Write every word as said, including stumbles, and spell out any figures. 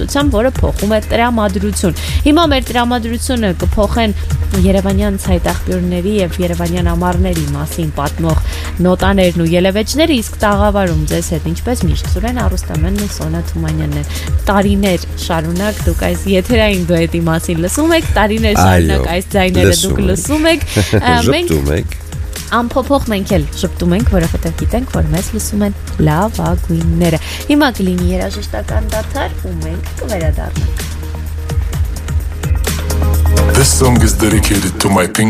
երաժշտությամբ, որը փոխում է տրամադրություն։ Հիմա մեր տրամադրությունը կփոխեն երևանյան ցայտաղբյուրների եւ երևանյան ամառների մասին պատմող նոտաներն ու ելևէջները, իսկ տաղավարում ձեզ հետ ինչպես միշտ Սուրեն Արուստամյանն ու Սոնա Թումանյանն են։ Տարիներ շարունակ դուք այս եթերային դուետի մասին լսում եք, տարիներ շարունակ այս ձայները դուք լսում եք, մենք անփոփոխ մենք էլ շփտում ենք, որովհետև գիտենք, որ մեզ լսում են լավագույնները։ Հիմա կլինի երաժշտական դադար ու մենք կվերադառնանք. This song is dedicated to my pink